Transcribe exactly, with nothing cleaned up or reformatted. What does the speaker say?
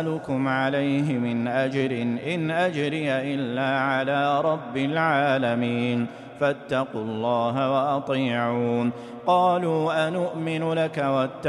أسألكم عليه من أجر إن أجري إلا على رب العالمين فاتقوا الله وأطيعون. قالوا أنؤمن لك واتبعنا